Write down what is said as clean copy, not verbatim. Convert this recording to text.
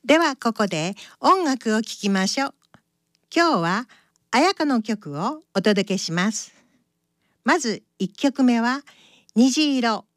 ではここで音楽を聴きましょう。今日は彩香の曲をお届けします。まず1曲目は虹色。